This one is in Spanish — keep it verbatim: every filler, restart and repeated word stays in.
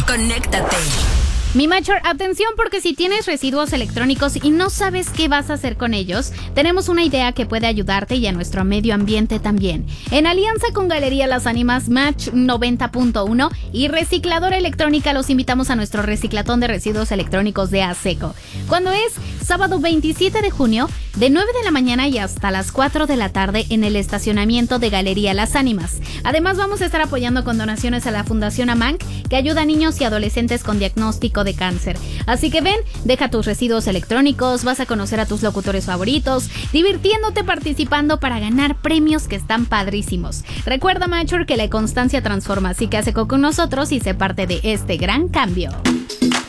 conéctate. Mi Machor, atención, porque si tienes residuos electrónicos y no sabes qué vas a hacer con ellos, tenemos una idea que puede ayudarte y a nuestro medio ambiente también. En alianza con Galería Las Ánimas, Match noventa punto uno y Recicladora Electrónica, los invitamos a nuestro reciclatón de residuos electrónicos de ASECO. Cuando es sábado veintisiete de junio, de nueve de la mañana y hasta las cuatro de la tarde en el estacionamiento de Galería Las Ánimas. Además, vamos a estar apoyando con donaciones a la Fundación AMANC, que ayuda a niños y adolescentes con diagnóstico de cáncer. Así que ven, deja tus residuos electrónicos, vas a conocer a tus locutores favoritos, divirtiéndote participando para ganar premios que están padrísimos. Recuerda, Machor, que la constancia transforma, así que ASECO con nosotros y sé parte de este gran cambio.